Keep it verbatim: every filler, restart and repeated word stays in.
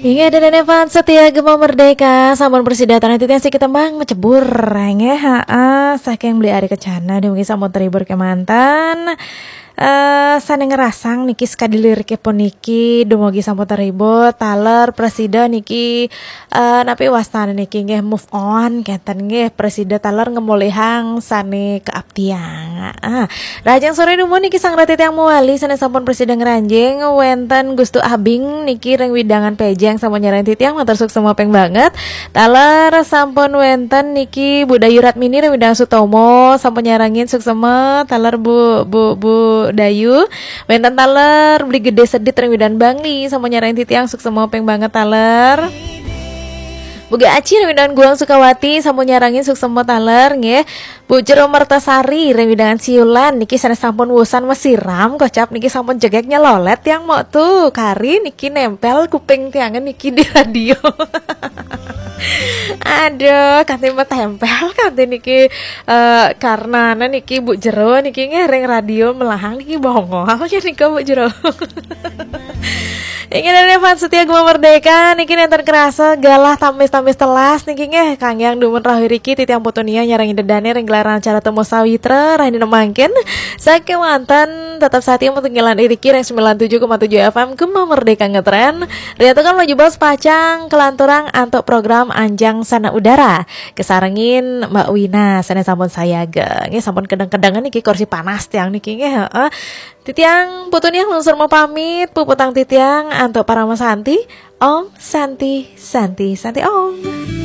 Inge dan Evan setia Gema Merdeka sampun persidatan itu yang si kita bang ngecebur nge haa saking beli hari kecana di mungkin sampun terhibur ke mantan eh sana ngerasang niki skadilir ke poniki dumugi sampun terhibur taler presiden niki eh napi wastana niki nge move on kenten nge presiden taler ngemulihang sane keabtiang ah rajang sore dumo niki sang ratit yang muali sana sampun presiden ngeranjing wenten gustu abing niki reng widangan pejeng sampun nyerang titiang matur suk semua peng banget taler sampun wenten niki Budayu Ratmini reng widangan Sutomo sampun nyarangin suk semua taler bu bu bu Dayu wenten taler beli gede sedit reng widan Bangli sampun nyarang titiang suk semua peng banget taler Buga Aci remidangan Guang Sukawati sampun nyarangin suk semua taler nge Bu Jero Mertasari remidangan Siulan niki sana sampun wusan mesiram kocap niki sampun jegeknya lolet yang mau tuh kari niki nempel kuping tiangan niki di radio. Aduh, kanti mah tempel kanti niki uh, karena niki Bu Jero niki ngereng radio melahang niki bongol ya niki Bu Jero. Ingin ada Evan setia Gema Merdeka niki nenten kerasa galah tamis-tamis telas niki ngeh Kang Yang dumun rahiriki titiang putunia nyarangin dedane ring gelaran acara temu sawitra rahini nemangkin saking mantan tetap saat ini mentinggalan iriki ring sembilan puluh tujuh koma tujuh F M Gema Merdeka ngetren Riatu kan maju bos pacang kelanturang antuk program Anjang Sana Udara kesarengin Mbak Wina sana sampun saya ge nge sampun kedeng-kedengan niki kursi panas tiang niki ngeh heeh titiang putunia langsung mau pamit puputang titiang antuk para mas Santi Om Santi Santi Santi Om